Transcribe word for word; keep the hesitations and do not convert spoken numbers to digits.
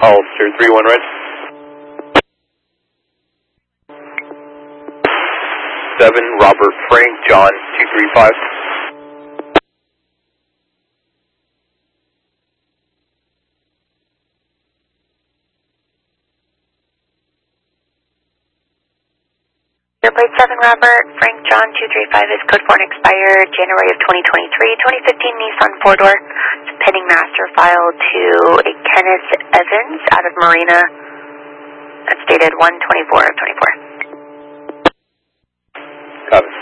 Hollister three one red. seven Robert Frank John two three five. Plate seven Robert Frank John two three five is code four and expired January of twenty twenty-three, twenty fifteen Nissan four-door. Pending master file to a Kenneth Evans out of Marina. That's dated one twenty-four of twenty-four. Copy.